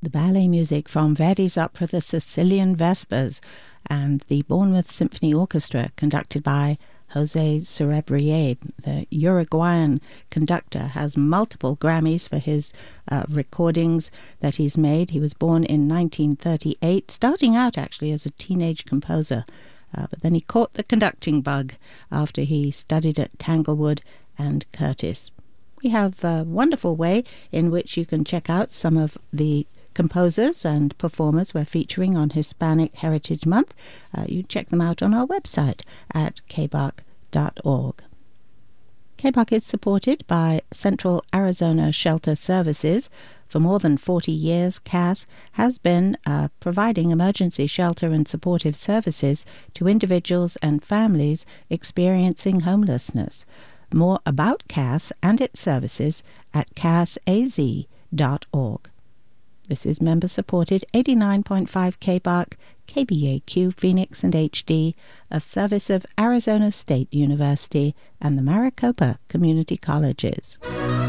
The ballet music from Verdi's opera The Sicilian Vespers and the Bournemouth Symphony Orchestra, conducted by Jose Cerebrier. The Uruguayan conductor has multiple Grammys for his recordings that he's made. He was born in 1938, starting out actually as a teenage composer, but then he caught the conducting bug after he studied at Tanglewood and Curtis. We have a wonderful way in which you can check out some of the composers and performers we're featuring on Hispanic Heritage Month. You check them out on our website at kbach.org. KBAC is supported by Central Arizona Shelter Services. For more than 40 years, CAS has been providing emergency shelter and supportive services to individuals and families experiencing homelessness. More about CAS and its services at casaz.org. This is member-supported 89.5 KBAC, KBAQ Phoenix and HD, a service of Arizona State University and the Maricopa Community Colleges.